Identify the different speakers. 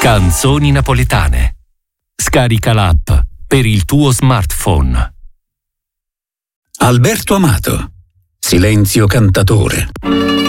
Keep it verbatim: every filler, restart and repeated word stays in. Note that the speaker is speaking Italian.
Speaker 1: Canzoni napoletane. Scarica l'app per il tuo smartphone.
Speaker 2: Alberto Amato, Silenzio cantatore.